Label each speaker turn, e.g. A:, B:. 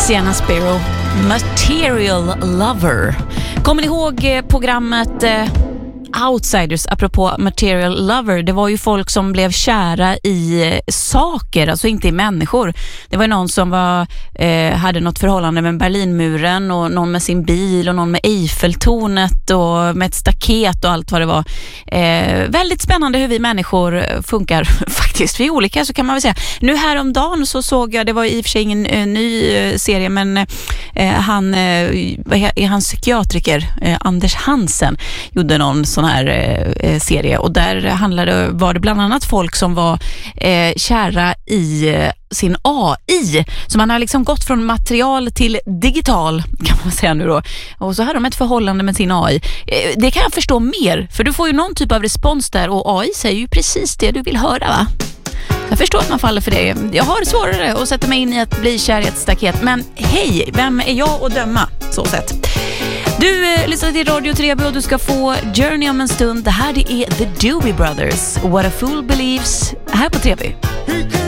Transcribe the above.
A: Sienna Sparrow, Material Lover. Kommer ni ihåg programmet Outsiders, apropå Material Lover? Det var ju folk som blev kära i saker, alltså inte i människor. Det var någon som hade något förhållande med Berlinmuren, och någon med sin bil, och någon med Eiffeltornet och med ett staket och allt vad det var. Väldigt spännande hur vi människor funkar faktiskt. Vi är olika, så kan man väl säga. Nu häromdagen så såg jag, det var i och för sig ingen ny serie, men han psykiatriker Anders Hansen gjorde någon sån här serie, och där var det bland annat folk som var kära i sin AI. Så man har liksom gått från material till digital, kan man säga nu då. Och så har de ett förhållande med sin AI. Det kan jag förstå mer, för du får ju någon typ av respons där, och AI säger ju precis det du vill höra, va? Jag förstår att man faller för det. Jag har svårare att sätta mig in i att bli kär i ett staket. Men hej, vem är jag att döma? Så sett. Du lyssnar till Radio Treby och du ska få Journey om en stund. Det här är The Doobie Brothers. What a Fool Believes här på Treby.